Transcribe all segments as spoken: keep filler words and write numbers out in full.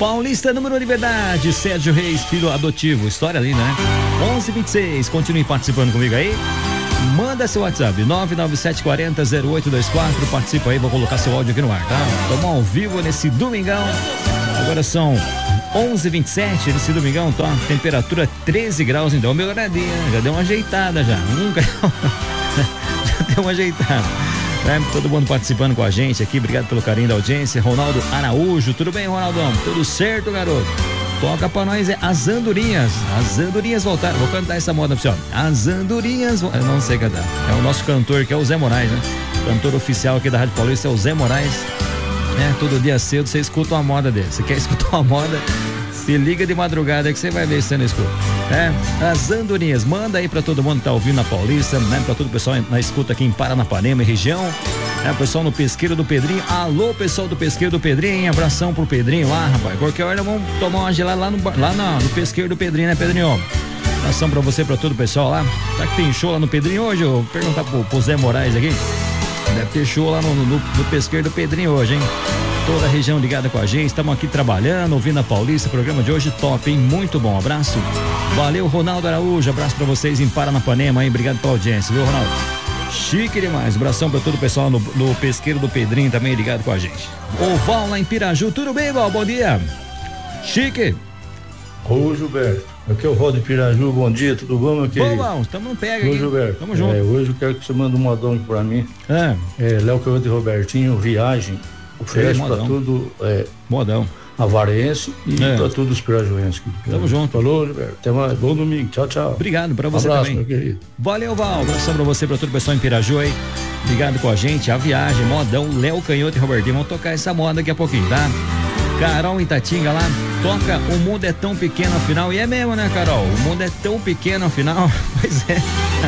Paulista, número de verdade, Sérgio Reis, filho adotivo. História linda, né? onze vinte e seis, continue participando comigo aí. Manda seu WhatsApp, nove nove sete quatro zero zero oito dois quatro. Participa aí, vou colocar seu áudio aqui no ar, tá? Estamos ao vivo nesse domingão. Agora são onze e vinte e sete, nesse domingão, tá? Temperatura treze graus, então melhoradinha, já deu uma ajeitada já. Nunca. Já deu uma ajeitada. É, todo mundo participando com a gente aqui, obrigado pelo carinho da audiência. Ronaldo Araújo, tudo bem, Ronaldão? Tudo certo, garoto? Toca pra nós é As Andorinhas. As Andorinhas voltaram. Vou cantar essa moda pra você, ó. As Andorinhas. Eu não sei cantar. É o nosso cantor, que é o Zé Moraes, né? Cantor oficial aqui da Rádio Paulista é o Zé Moraes. É, todo dia cedo você escuta uma moda dele. Você quer escutar uma moda? Se liga de madrugada aí que você vai ver se você não escuta. É, As Andorinhas, manda aí pra todo mundo que tá ouvindo na Paulista, né? Pra todo o pessoal na escuta aqui em Paranapanema e região. É, pessoal no Pesqueiro do Pedrinho. Alô, pessoal do Pesqueiro do Pedrinho. Abração pro Pedrinho lá, rapaz. Qualquer hora vamos tomar uma gelada lá no, lá no, no Pesqueiro do Pedrinho, né, Pedrinho? Abração pra você, pra todo o pessoal lá. Será que tem show lá no Pedrinho hoje? Eu vou perguntar pro, pro Zé Moraes aqui. Deve ter show lá no, no, no Pesqueiro do Pedrinho hoje, hein? Toda a região ligada com a gente, estamos aqui trabalhando, ouvindo a Paulista, programa de hoje top, hein? Muito bom, abraço. Valeu, Ronaldo Araújo, abraço pra vocês em Paranapanema, hein? Obrigado pela audiência, viu, Ronaldo? Chique demais, abração pra todo o pessoal no, no Pesqueiro do Pedrinho também ligado com a gente. O Val lá em Piraju, tudo bem, Val? Bom dia. Chique. Ô, Gilberto, aqui é o Val de Piraju, bom dia, tudo bom, meu querido? Bom, Val, estamos no pega aqui. Ô, Gilberto, tamo junto. É, hoje eu quero que você mande um modão aqui pra mim. É. É, Léo Canhoto e Robertinho, Viagem. Oferece para tudo é, modão avarense e é. para todos os pirajuenses. Tamo junto. Falou, Gilberto. Até mais. Bom domingo. Tchau, tchau. Obrigado para você um abraço, também. Meu querido. Valeu, Val. Abração para você, para todo o pessoal em Piraju aí. Obrigado com a gente. A Viagem, modão, Léo Canhoto e Robertinho. Vamos tocar essa moda daqui a pouquinho, tá? Carol Itatinga lá, toca O Mundo é Tão Pequeno Afinal. E é mesmo, né, Carol? O mundo é tão pequeno afinal. Pois é.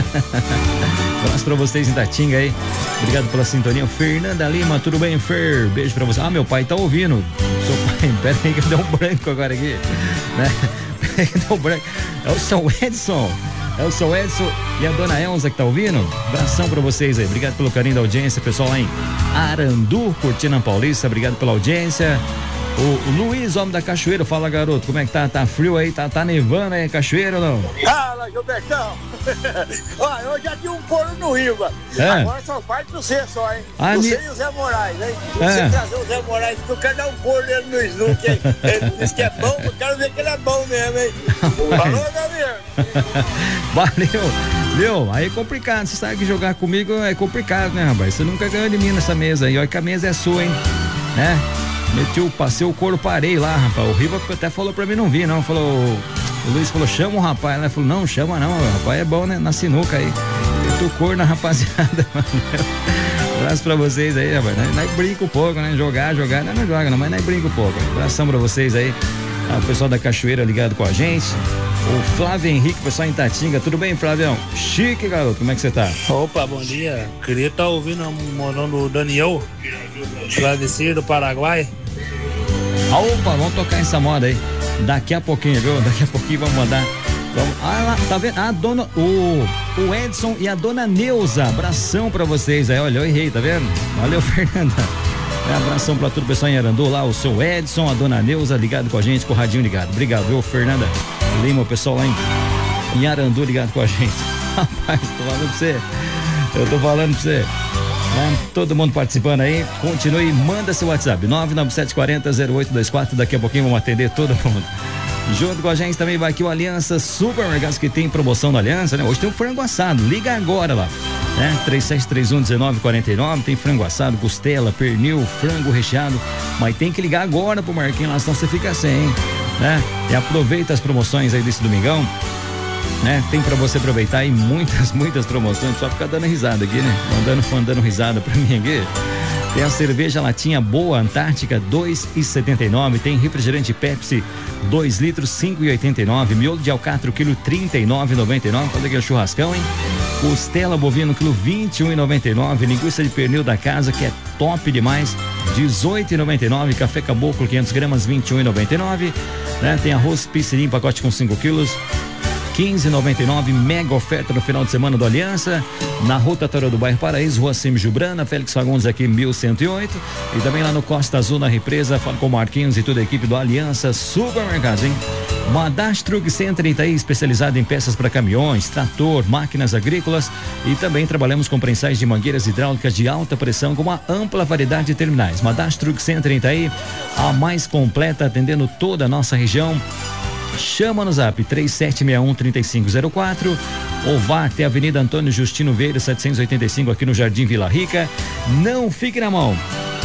Abraço pra vocês em Itatinga aí. Obrigado pela sintonia. Fernanda Lima, tudo bem, Fer? Beijo pra você. Ah, meu pai tá ouvindo. Seu pai, pera aí que deu um branco agora aqui. Né? Pera aí que deu um branco. É o seu Edson. É o seu Edson e a dona Elza que tá ouvindo. Abração pra vocês aí. Obrigado pelo carinho da audiência, pessoal lá em Arandu, curtindo a Paulista. Obrigado pela audiência. O Luiz, homem da Cachoeira, fala, garoto, como é que tá? Tá frio aí? Tá, tá nevando aí, Cachoeira ou não? Fala, Gilbertão. Ó, eu já tinha um forno no Rio, mano. É. Agora só parte do você só, hein? Ah, você ni... e o Zé Moraes, hein? Se é. Você trazer o Zé Moraes, eu quero dar um forno nele no Snook, hein? Ele disse que é bom, eu quero ver que ele é bom mesmo, hein? Falou, Gabriel? Valeu. Viu? Aí é complicado, você sabe que jogar comigo é complicado, né, rapaz? Você nunca ganhou de mim nessa mesa aí, olha que a mesa é sua, hein? Né? Meteu, passei o couro, parei lá, rapaz. O Riva até falou pra mim não vir, não. Falou, o Luiz falou, chama o rapaz. Ela falou, não, chama não, o rapaz é bom, né? Na sinuca aí. Meteu o couro na rapaziada, mano. Abraço pra vocês aí, rapaz. Nós brinca um pouco, né? Jogar, jogar, nós não joga, não, mas nós brinca um pouco. Abração pra vocês aí. Ah, o pessoal da Cachoeira ligado com a gente. O Flávio Henrique, o pessoal em Tatinga. Tudo bem, Flavião? Chique, garoto. Como é que você tá? Opa, bom dia. Queria estar tá ouvindo o modão do Daniel, agradecido do Paraguai. Opa, vamos tocar essa moda aí. Daqui a pouquinho, viu? Daqui a pouquinho vamos mandar. Vamos... Ah, lá, tá vendo? A dona, o, o Edson e a dona Neuza. Abração pra vocês aí. Olha, eu errei, tá vendo? Valeu, Fernanda. É, abração pra todo o pessoal em Arandu lá, o seu Edson, a dona Neuza ligado com a gente, com o radinho ligado. Obrigado, viu, Fernanda Lima, o pessoal lá em, em Arandu ligado com a gente. Rapaz, tô falando pra você. Eu tô falando pra você. É, todo mundo participando aí, continue, manda seu WhatsApp, nove nove sete quatro zero zero oito dois quatro, daqui a pouquinho vamos atender todo mundo. Junto com a gente também vai aqui o Aliança Supermercados, que tem promoção da Aliança, né? Hoje tem um frango assado, liga agora lá, né? três sete três um, um nove quatro nove, tem frango assado, costela, pernil, frango recheado, mas tem que ligar agora pro Marquinhos lá, senão você fica sem, hein? Né? E aproveita as promoções aí desse domingão, né? Tem pra você aproveitar aí muitas, muitas promoções, só ficar dando risada aqui, né? Mandando, mandando risada pra mim aqui. Tem a cerveja latinha Boa Antártica, dois e setenta e nove. Tem refrigerante Pepsi, dois litros, cinco e oitenta e nove. Miolo de alcatra, quilo, trinta e nove e noventa e nove. Faz aquele churrascão, hein? Costela bovino, quilo, vinte e um e noventa e nove. Linguiça de pernil da casa, que é top demais, dezoito e noventa e nove. Café Caboclo, quinhentas gramas, vinte e um e noventa e nove. Né? Tem arroz Piscinim, pacote com cinco quilos, quinze e noventa e nove, mega oferta no final de semana do Aliança, na rotatória do bairro Paraíso, Rua Cime Jubrana, Félix Fagundes aqui mil cento e oito, e também lá no Costa Azul, na Represa, fala com o Marquinhos e toda a equipe do Aliança Supermercados, hein? Madastro Truck Center Itaí, especializado em peças para caminhões, trator, máquinas agrícolas, e também trabalhamos com prensais de mangueiras hidráulicas de alta pressão com uma ampla variedade de terminais. Madastro Truck Center Itaí, a mais completa, atendendo toda a nossa região. Chama no zap três sete seis um, três cinco zero quatro ou vá até a Avenida Antônio Justino Vieira setecentos e oitenta e cinco aqui no Jardim Vila Rica. Não fique na mão.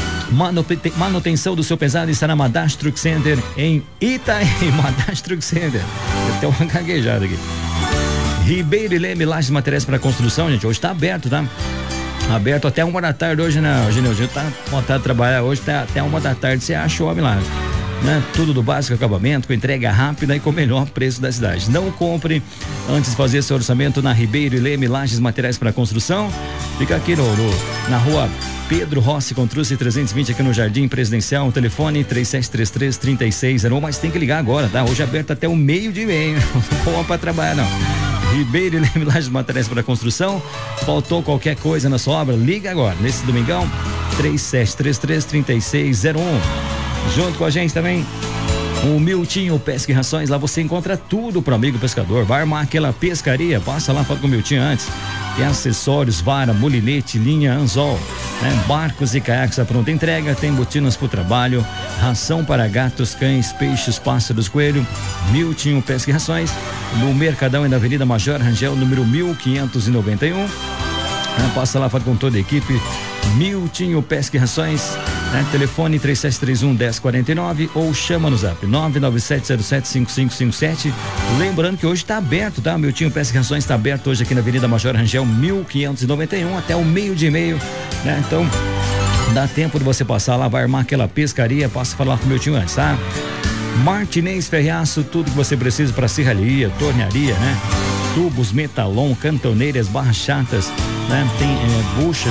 Manutenção do seu pesado está na Madastro Truck Center em Itaí. Madastro Truck Center. Deve ter uma gaguejada aqui. Ribeiro e Leme, lajes materiais para construção, gente. Hoje está aberto, tá? Aberto até uma da tarde hoje, né? Hoje não, hoje tá vontade de trabalhar hoje, tá até uma da tarde. Você acha o homem lá. Né? Tudo do básico acabamento, com entrega rápida e com o melhor preço da cidade. Não compre antes de fazer seu orçamento na Ribeiro e Leme, lajes materiais para construção. Fica aqui no, no, na rua Pedro Rossi com Truce trezentos e vinte aqui no Jardim Presidencial. Telefone três sete três três, três seis zero um, mas tem que ligar agora, tá? Hoje é aberto até o meio de meio. Não vou para trabalhar, não. Ribeiro e Leme, lajes materiais para construção. Faltou qualquer coisa na sua obra? Liga agora. Nesse domingão, três sete três três, três seis zero um. Junto com a gente também o Miltinho Pesca e Rações. Lá você encontra tudo pro amigo pescador. Vai armar aquela pescaria, passa lá, fala com o Miltinho antes. Tem acessórios, vara, molinete, linha, anzol, né? Barcos e caiaques à pronta entrega. Tem botinas pro trabalho, ração para gatos, cães, peixes, pássaros, coelho. Miltinho Pesca e Rações, no Mercadão e na Avenida Major Rangel, número mil quinhentos e noventa e um. Né? Passa lá, fala com toda a equipe. Miltinho Pesca e Rações, né? Telefone três sete três um, um zero quatro nove ou chama no zap nove nove sete zero sete cinco cinco cinco sete. Lembrando que hoje está aberto, tá? Miltinho Pesca e Rações está aberto hoje aqui na Avenida Major Rangel mil quinhentos e noventa e um até o meio de meio, né? Então dá tempo de você passar lá, vai armar aquela pescaria, passa a falar com o Miltinho antes, tá? Martinez Ferreaço, tudo que você precisa para serralheria, tornearia, né? Tubos, metalon, cantoneiras, barras chatas, né? Tem é, buchas,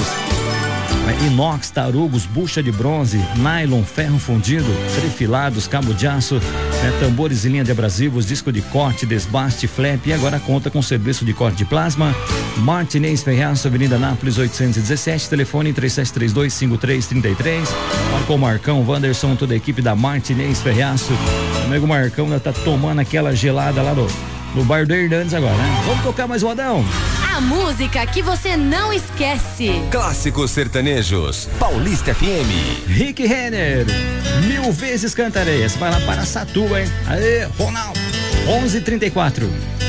inox, tarugos, bucha de bronze, nylon, ferro fundido, trefilados, cabo de aço, né, tambores e linha de abrasivos, disco de corte, desbaste, flap, e agora conta com serviço de corte de plasma. Martinez Ferreaço, Avenida Nápoles oitocentos e dezessete, telefone três sete três dois, cinco três três três. Marcou o Marcão, Wanderson, toda a equipe da Martinez Ferreaço. O amigo Marcão ainda tá tomando aquela gelada lá no, no bar do Hernandes agora, né? Vamos tocar mais modão? A música que você não esquece. Clássicos sertanejos, Paulista F M. Rick Renner, mil vezes cantarei. Essa vai lá para Satuba, hein? Aê, Ronaldo, onze e trinta e quatro.